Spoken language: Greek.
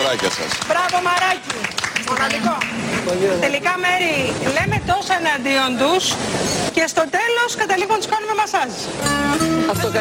μαράκια σας. Μπράβο μαράκι. Μοναδικό. Τελικά Μέρη, λέμε τόσα εναντίον τους και στο τέλος καταλήγουν να τους κάνουμε μασάζ.